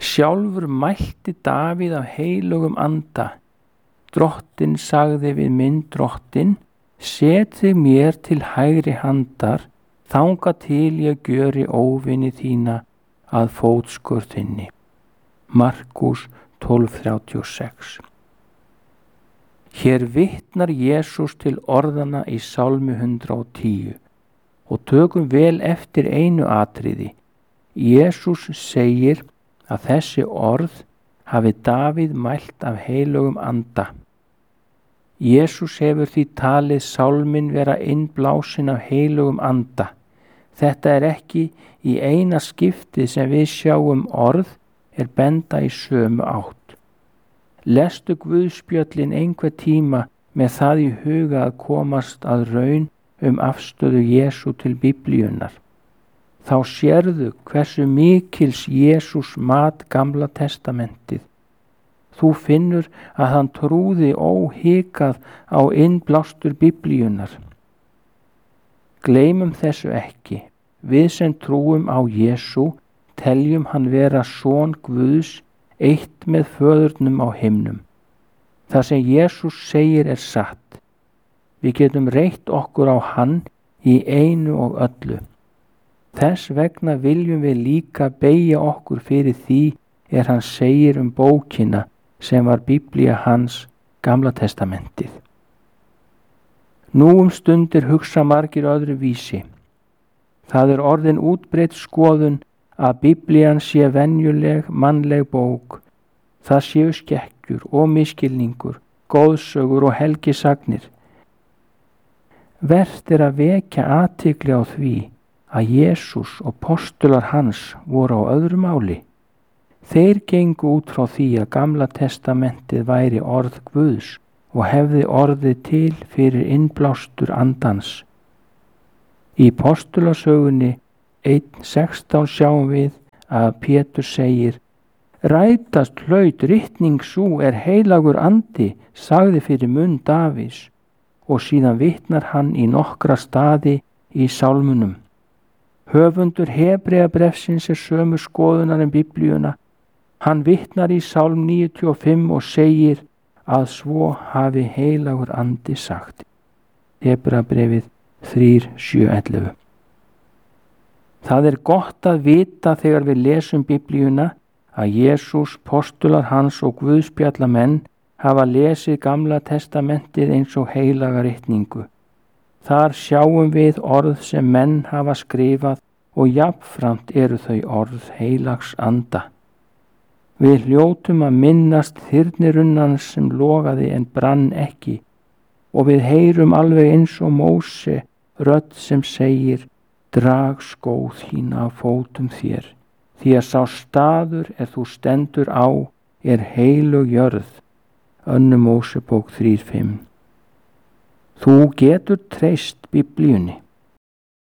Sjálfur mælti Davíð af heilögum anda. Drottinn sagði við minn drottin, set þig mér til hægri handar, þangað til ég gjöri óvini þína að fótskör þinni. Markús 12:36. Hér vitnar Jesús til orðana í Sálmi 110 og tökum vel eftir einu atriði. Jesús segir að þessi orð hafi Davíð mælt af heilögum anda. Jesús hefur því talið sálminn vera innblásinn af heilögum anda. Þetta er ekki í eina skiptið sem við sjáum orð benda í sömu átt. Lestu Guðspjöllin einhver tíma með það í huga að komast að raun afstöðu Jesú til Biblíunnar. Þá sérðu hversu mikils Jesús mat Gamla testamentið. Þú finnur að hann trúði óhikað á innblástur Biblíunnar. Gleymum þessu ekki. Við sem trúum á Jesú teljum hann vera son Guðs, eitt með föðurnum á himnum. Það sem Jesús segir satt. Við getum reitt okkur á hann í einu og öllu. Þess vegna viljum við líka beygja okkur fyrir því hann segir bókina sem var Biblía hans, Gamla testamentið. Nú stundir hugsa margir öðru vísi. Það orðin útbreidd skoðun að Biblían sé venjuleg mannleg bók. Það séu skekkjur og misskilningur, góðsögur og helgisagnir. Vert að vekja athygli á því að Jesús og postular hans voru á öðru máli. Þeir gengu út frá því að Gamla testamentið væri orð Guðs og hefði orðið til fyrir innblástur andans. Í postulasögunni 1:16 sjáum við að Pétur segir: Rætast hlaut ritning sú heilagur andi sagði fyrir munn Davíðs, og síðan vitnar hann í nokkra staði í sálmunum. Höfundur Hebreabrefsins sömu skoðunar Biblíuna. Hann vitnar í Sálm 95 og segir að svo hafi heilagur andi sagt. Hebreabrefið 3:7-11. Það gott að vita þegar við lesum Biblíuna að Jesús, postular hans og Guðspjallamenn hafa lesið Gamla testamentið eins og heilaga ritningu. Þar sjáum við orð sem menn hafa skrifað og jafnframt þau orð heilags anda. Við hljótum að minnast þyrnirunnans sem logaði en brann ekki, og við heyrum alveg eins og Móse rödd sem segir: Drag skó þína af fótum þér, því að sá staður þú stendur á heilög jörð. 2. Mósebók 3:5. Þú getur treyst Biblíunni.